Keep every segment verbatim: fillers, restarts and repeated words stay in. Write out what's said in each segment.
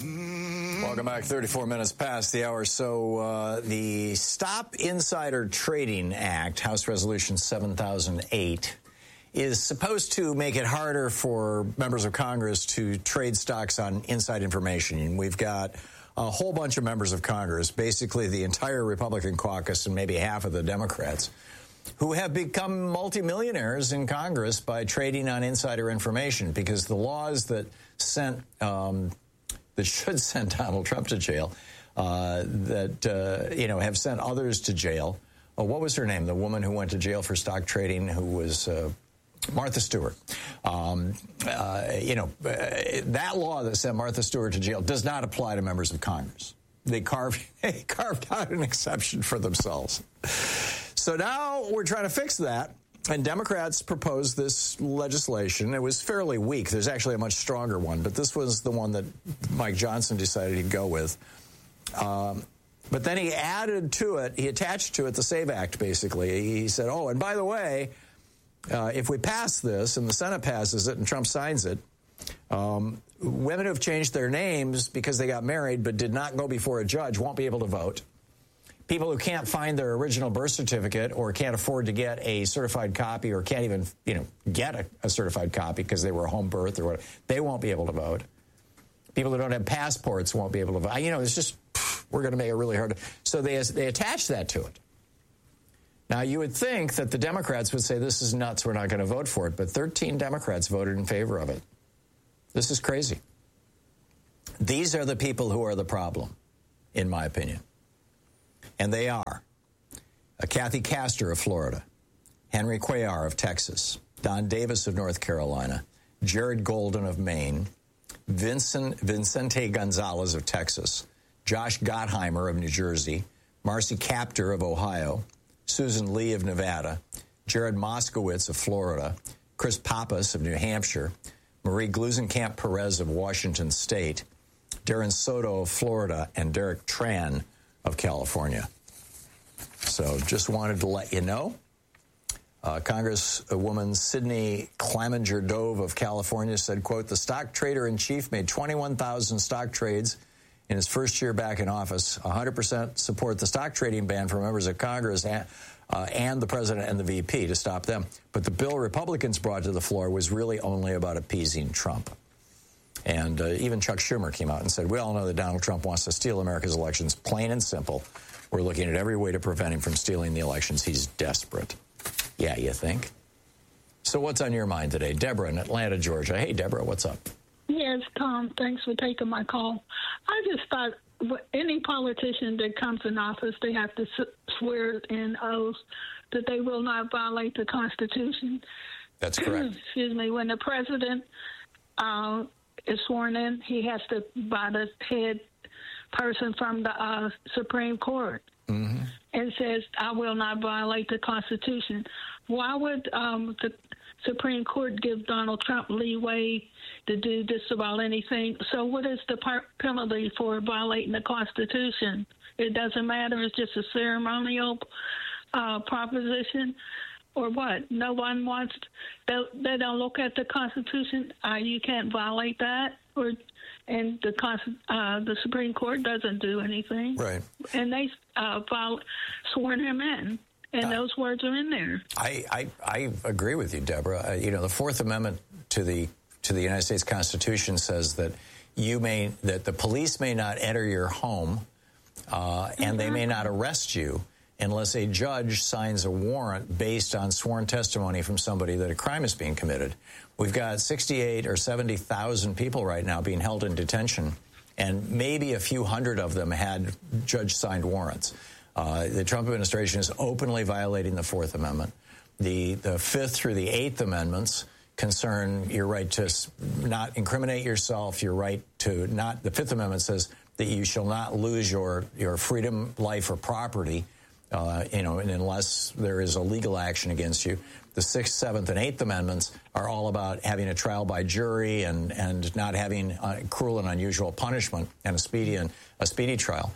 Welcome back. thirty-four minutes past the hour. So uh, the Stop Insider Trading Act, House Resolution seven thousand eight, is supposed to make it harder for members of Congress to trade stocks on inside information. And we've got a whole bunch of members of Congress, basically the entire Republican caucus and maybe half of the Democrats, who have become multimillionaires in Congress by trading on insider information, because the laws that sent um, that should send Donald Trump to jail, uh, that uh, you know have sent others to jail. Oh, what was her name? The woman who went to jail for stock trading, who was uh, Martha Stewart. Um, uh, you know, uh, that law that sent Martha Stewart to jail does not apply to members of Congress. They carved they carved out an exception for themselves. So now we're trying to fix that, and Democrats proposed this legislation. It was fairly weak. There's actually a much stronger one, but this was the one that Mike Johnson decided he'd go with. Um, but then he added to it, he attached to it the SAVE Act, basically. He said, oh, and by the way, uh, if we pass this and the Senate passes it and Trump signs it, um, women who have changed their names because they got married but did not go before a judge won't be able to vote. People who can't find their original birth certificate or can't afford to get a certified copy or can't even, you know, get a, a certified copy because they were home birth or whatever, they won't be able to vote. People who don't have passports won't be able to vote. You know, it's just, we're going to make it really hard. So they they attach that to it. Now, you would think that the Democrats would say, this is nuts, we're not going to vote for it. But thirteen Democrats voted in favor of it. This is crazy. These are the people who are the problem, in my opinion. And they are uh, Kathy Castor of Florida, Henry Cuellar of Texas, Don Davis of North Carolina, Jared Golden of Maine, Vincent Vicente Gonzalez of Texas, Josh Gottheimer of New Jersey, Marcy Kaptur of Ohio, Susan Lee of Nevada, Jared Moskowitz of Florida, Chris Pappas of New Hampshire, Marie Gluesenkamp Perez of Washington State, Darren Soto of Florida, and Derek Tran of California. So just wanted to let you know. Uh, Congresswoman Sidney Clemenger Dove of California said, quote, the stock trader-in-chief made twenty-one thousand stock trades in his first year back in office. one hundred percent support the stock trading ban for members of Congress and, uh, and the president and the V P to stop them. But the bill Republicans brought to the floor was really only about appeasing Trump. And uh, even Chuck Schumer came out and said, we all know that Donald Trump wants to steal America's elections, plain and simple. We're looking at every way to prevent him from stealing the elections. He's desperate. Yeah, you think? So what's on your mind today? Deborah in Atlanta, Georgia. Hey, Deborah, what's up? Yes, Tom, thanks for taking my call. I just thought any politician that comes in office, they have to swear in oath that they will not violate the Constitution. That's correct. Excuse me. When the president uh, is sworn in, he has to, by the head person from the uh, Supreme Court, mm-hmm. and says, I will not violate the Constitution. Why would um, the Supreme Court give Donald Trump leeway to do just about anything? So what is the par- penalty for violating the Constitution? It doesn't matter. It's just a ceremonial uh, proposition. Or what? No one wants, they, they don't look at the Constitution. Uh, you can't violate that. Or, and the uh, the Supreme Court doesn't do anything. Right. And they uh, vol- sworn him in. And uh, those words are in there. I, I, I agree with you, Deborah. Uh, you know, the Fourth Amendment to the to the United States Constitution says that you may that the police may not enter your home, uh, and mm-hmm. they may not arrest you unless a judge signs a warrant based on sworn testimony from somebody that a crime is being committed. We've got sixty-eight or seventy thousand people right now being held in detention, and maybe a few hundred of them had judge-signed warrants. Uh, the Trump administration is openly violating the Fourth Amendment. The the Fifth through the Eighth Amendments concern your right to not incriminate yourself, your right to not, the Fifth Amendment says that you shall not lose your, your freedom, life, or property, uh, you know, and unless there is a legal action against you. The Sixth, Seventh, and Eighth Amendments are all about having a trial by jury and, and not having uh, cruel and unusual punishment and a speedy and a speedy trial.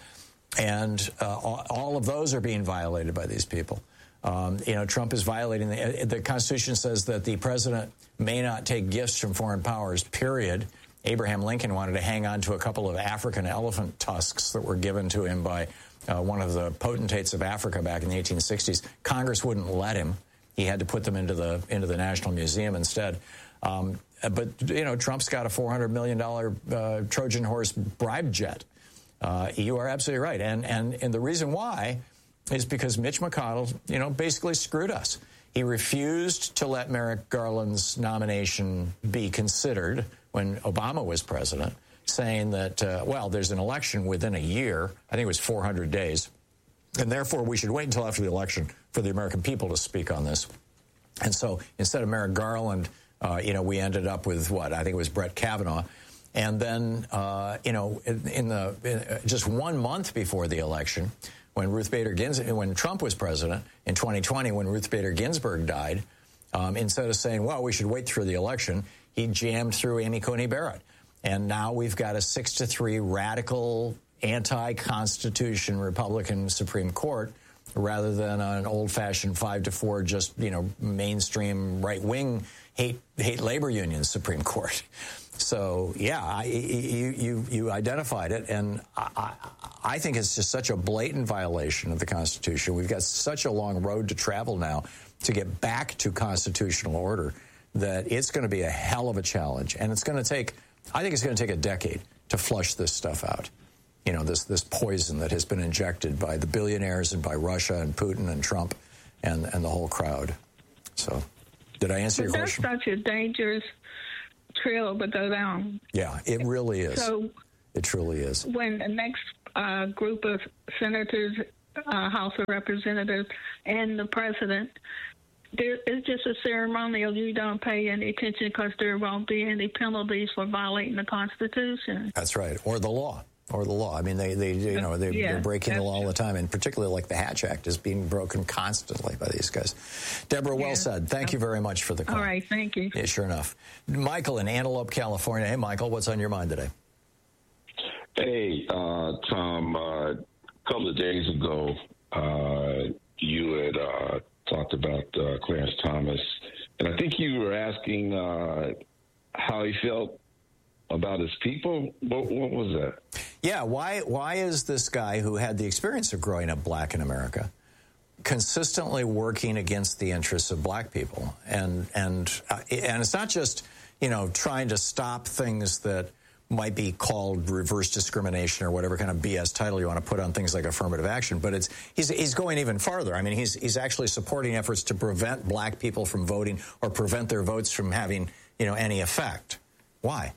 And uh, all of those are being violated by these people. Um, you know, Trump is violating the, the Constitution says that the president may not take gifts from foreign powers, period, Abraham Lincoln wanted to hang on to a couple of African elephant tusks that were given to him by uh, one of the potentates of Africa back in the eighteen sixties. Congress wouldn't let him. He had to put them into the into the National Museum instead. Um, but, you know, Trump's got a four hundred million dollars uh, Trojan horse bribe jet. Uh, you are absolutely right. And, and, and the reason why is because Mitch McConnell, you know, basically screwed us. He refused to let Merrick Garland's nomination be considered when Obama was president, saying that, uh, well, there's an election within a year. I think it was four hundred days. And therefore, we should wait until after the election for the American people to speak on this. And so instead of Merrick Garland, uh, you know, we ended up with what? I think it was Brett Kavanaugh. And then, uh, you know, in, in the in just one month before the election, when Ruth Bader Ginsburg, when Trump was president in twenty twenty, when Ruth Bader Ginsburg died, um, instead of saying, well, we should wait through the election, he jammed through Amy Coney Barrett. And now we've got a six to three radical anti-Constitution Republican Supreme Court rather than an old-fashioned five to four, just, you know, mainstream right-wing hate hate labor union Supreme Court. So, yeah, I, you, you you identified it, and I, I think it's just such a blatant violation of the Constitution. We've got such a long road to travel now to get back to constitutional order that it's going to be a hell of a challenge. And it's going to take, I think it's going to take a decade to flush this stuff out. You know, this this poison that has been injected by the billionaires and by Russia and Putin and Trump and, and the whole crowd. So, did I answer but your that's question? That's such a dangerous trail to go down. Yeah, it really is. So it truly is. When the next uh, group of senators, uh, House of Representatives, and the president, there, it's just a ceremonial. You don't pay any attention because there won't be any penalties for violating the Constitution. That's right, or the law. Or the law. I mean, they, they you know, they, yeah, they're breaking the law all the time, and particularly like the Hatch Act is being broken constantly by these guys. Deborah, well yeah. said. Thank you very much for the call. All right, thank you. Yeah, sure enough. Michael in Antelope, California. Hey, Michael, what's on your mind today? Hey, uh, Tom, uh, a couple of days ago, uh, you had uh, talked about uh, Clarence Thomas, and I think you were asking uh, how he felt about his people. What, what was that? Yeah, why why is this guy who had the experience of growing up black in America consistently working against the interests of black people? And and uh, and it's not just, you know, trying to stop things that might be called reverse discrimination or whatever kind of B S title you want to put on things like affirmative action, but it's he's he's going even farther. I mean, he's he's actually supporting efforts to prevent black people from voting or prevent their votes from having, you know, any effect. Why?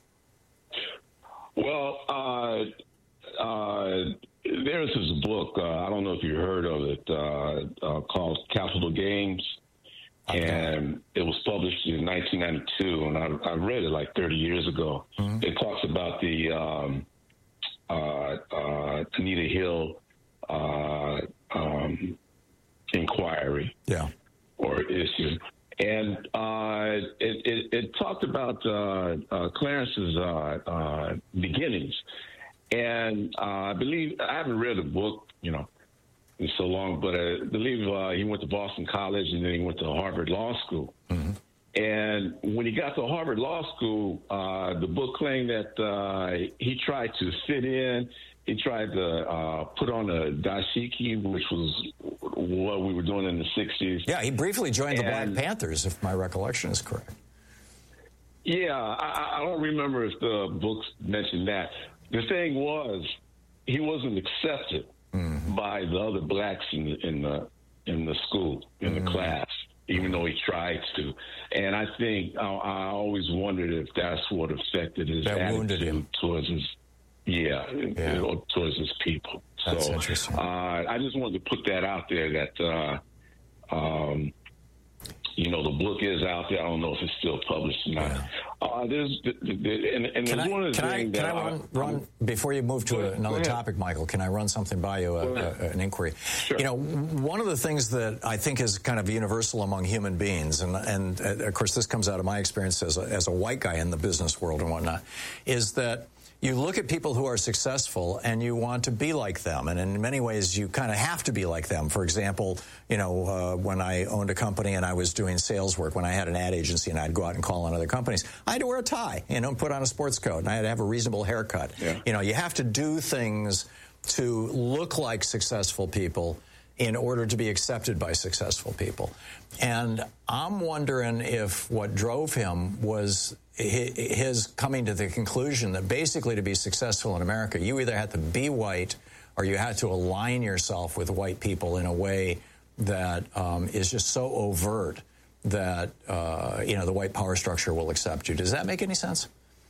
Well, uh, uh, there's this book, uh, I don't know if you heard of it, uh, uh, called Capital Games, okay. And it was published in nineteen ninety-two, and I, I read it like thirty years ago. Mm-hmm. It talks about the um, uh, uh, Anita Hill uh, um, inquiry yeah. or issue. And uh, it, it, it talked about uh, uh, Clarence's uh, uh, beginnings. And uh, I believe, I haven't read the book, you know, in so long, but I believe uh, he went to Boston College and then he went to Harvard Law School. Mm-hmm. And when he got to Harvard Law School, uh, the book claimed that uh, he tried to fit in. He tried to uh, put on a dashiki, which was what we were doing in the sixties. Yeah, he briefly joined and, the Black Panthers, if my recollection is correct. Yeah, I, I don't remember if the books mentioned that. The thing was, he wasn't accepted mm-hmm. by the other blacks in the in the, in the school, in mm-hmm. the class, even though he tried to. And I think I, I always wondered if that's what affected his that attitude wounded him. towards his. Yeah, yeah. You know, towards his people. That's so, interesting. Uh, I just wanted to put that out there that, uh, um, you know, the book is out there. I don't know if it's still published or not. Yeah. Uh, there's, and, and can there's I, one of the can things I, can that I run, I, run before you move to ahead, another topic, Michael, can I run something by you, a, a, an inquiry? Sure. You know, one of the things that I think is kind of universal among human beings, and, and uh, of course this comes out of my experience as a, as a white guy in the business world and whatnot, is that you look at people who are successful and you want to be like them. And in many ways, you kind of have to be like them. For example, you know, uh, when I owned a company and I was doing sales work, when I had an ad agency and I'd go out and call on other companies, I had to wear a tie, you know, put on a sports coat, and I had to have a reasonable haircut. Yeah. You know, you have to do things to look like successful people in order to be accepted by successful people. And I'm wondering if what drove him was his coming to the conclusion that basically to be successful in America, you either had to be white or you had to align yourself with white people in a way that um, is just so overt that, uh, you know, the white power structure will accept you. Does that make any sense?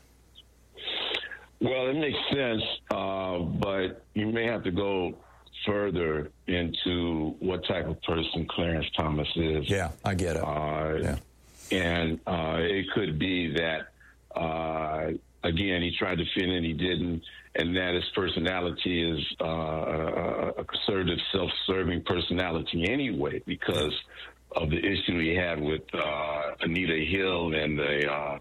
Well, it makes sense, uh, but you may have to go further into what type of person Clarence Thomas is. Yeah, I get it. Uh, yeah. And uh, it could be that, uh, again, he tried to fit in, he didn't, and that his personality is uh, a conservative, self-serving personality anyway, because of the issue he had with uh, Anita Hill and the uh,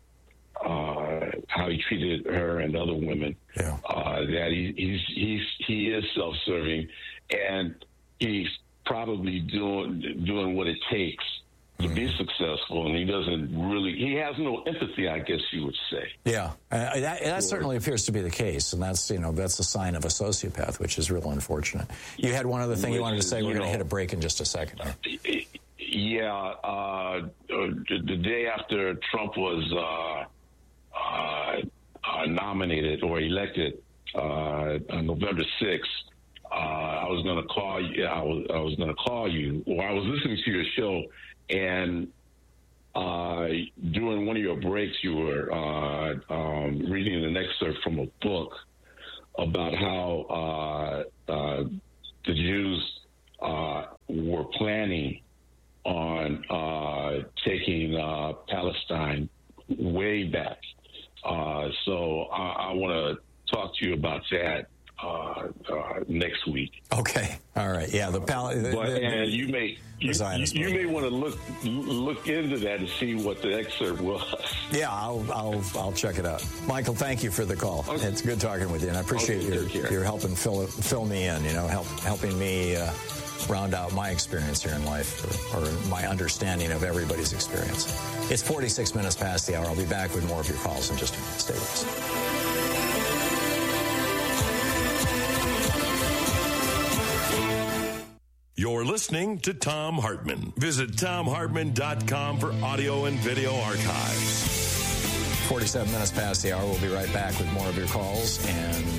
uh, how he treated her and other women. Yeah. Uh, that he, he's he's he is self-serving, and he's probably doing doing what it takes to be successful, and he doesn't really, he has no empathy, I guess you would say. Yeah, uh, that, that certainly appears to be the case, and that's, you know, that's a sign of a sociopath, which is real unfortunate. You had one other thing you wanted to say. We're going to hit a break in just a second. Yeah, uh, the, the day after Trump was uh, uh, uh, nominated or elected uh, on November sixth, uh, I was going to call you. I was, I was going to call you, or I was listening to your show. And uh, during one of your breaks, you were uh, um, reading an excerpt from a book about how uh, uh, the Jews uh, were planning on uh, taking uh, Palestine way back. Uh, so I, I want to talk to you about that uh, uh, next week. Okay. All right. Yeah. The, pal- the, but, the and you may you, you, you may want to look look into that and see what the excerpt was. Yeah, I'll I'll I'll check it out. Michael, thank you for the call. Okay. It's good talking with you, and I appreciate okay, your your helping fill fill me in. You know, help helping me uh, round out my experience here in life, or, or my understanding of everybody's experience. It's forty-six minutes past the hour. I'll be back with more of your calls in just a minute. Stay with us. You're listening to Thom Hartmann. Visit Thom Hartmann dot com for audio and video archives. forty-seven minutes past the hour. We'll be right back with more of your calls and